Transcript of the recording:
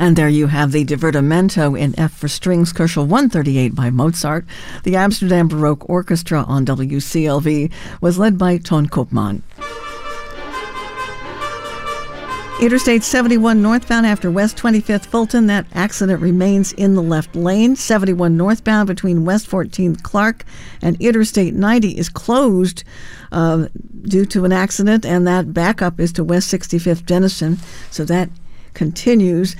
And there you have the Divertimento in F for Strings, Kochel 138 by Mozart. The Amsterdam Baroque Orchestra on WCLV was led by Toon Koopman. Interstate 71 northbound after West 25th Fulton. That accident remains in the left lane. 71 northbound between West 14th Clark and Interstate 90 is closed due to an accident, and that backup is to West 65th Denison. So that continues.